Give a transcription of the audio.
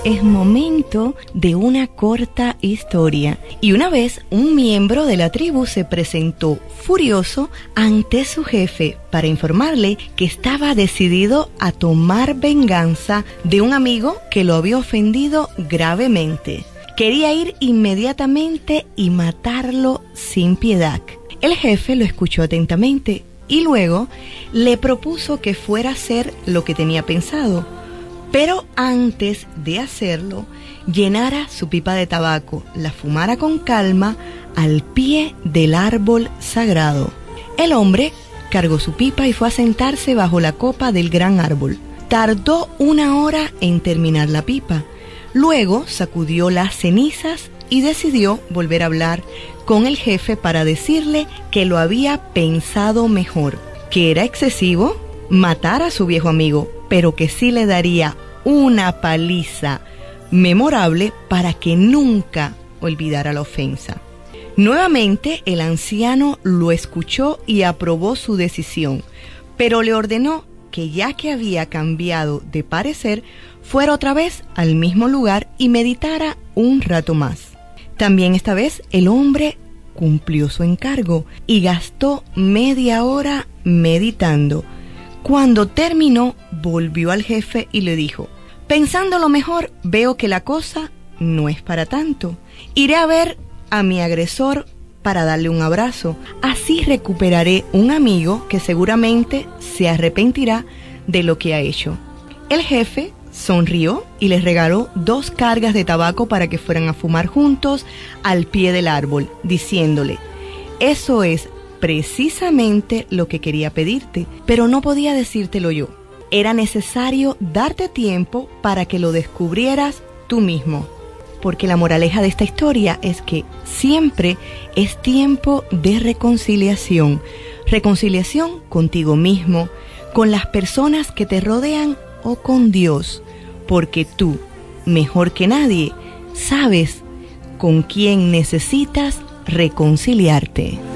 es momento de una corta historia. Y una vez un miembro de la tribu se presentó furioso ante su jefe para informarle que estaba decidido a tomar venganza de un amigo que lo había ofendido gravemente. Quería ir inmediatamente y matarlo sin piedad. El jefe lo escuchó atentamente y luego le propuso que fuera a hacer lo que tenía pensado, pero antes de hacerlo, llenara su pipa de tabaco, la fumara con calma al pie del árbol sagrado. El hombre cargó su pipa y fue a sentarse bajo la copa del gran árbol. Tardó 1 hora en terminar la pipa. Luego sacudió las cenizas y decidió volver a hablar con el jefe para decirle que lo había pensado mejor, que era excesivo matar a su viejo amigo, pero que sí le daría una paliza memorable para que nunca olvidara la ofensa. Nuevamente el anciano lo escuchó y aprobó su decisión, pero le ordenó que ya que había cambiado de parecer, fuera otra vez al mismo lugar y meditara un rato más. También esta vez el hombre cumplió su encargo y gastó media hora meditando. Cuando terminó, volvió al jefe y le dijo: pensándolo mejor, veo que la cosa no es para tanto. Iré a ver a mi agresor para darle un abrazo. Así recuperaré un amigo que seguramente se arrepentirá de lo que ha hecho. El jefe sonrió y les regaló 2 cargas de tabaco para que fueran a fumar juntos al pie del árbol, diciéndole: eso es precisamente lo que quería pedirte, pero no podía decírtelo yo. Era necesario darte tiempo para que lo descubrieras tú mismo. Porque la moraleja de esta historia es que siempre es tiempo de reconciliación. Reconciliación contigo mismo, con las personas que te rodean o con Dios. Porque tú, mejor que nadie, sabes con quién necesitas reconciliarte.